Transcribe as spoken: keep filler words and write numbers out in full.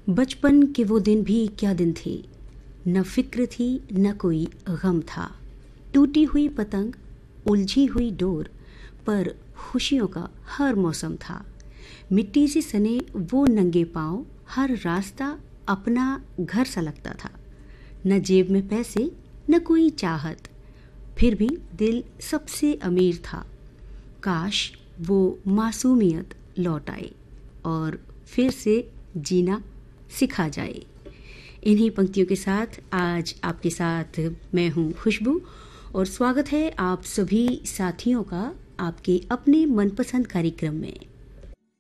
बचपन के वो दिन भी क्या दिन थे, न फिक्र थी न कोई गम था। टूटी हुई पतंग, उलझी हुई डोर, पर खुशियों का हर मौसम था। मिट्टी से सने वो नंगे पाँव, हर रास्ता अपना घर सा लगता था। न जेब में पैसे न कोई चाहत, फिर भी दिल सबसे अमीर था। काश वो मासूमियत लौट आए और फिर से जीना सिखा जाए। इन्हीं पंक्तियों के साथ आज आपके साथ मैं हूँ खुशबू और स्वागत है आप सभी साथियों का आपके अपने मनपसंद कार्यक्रम में।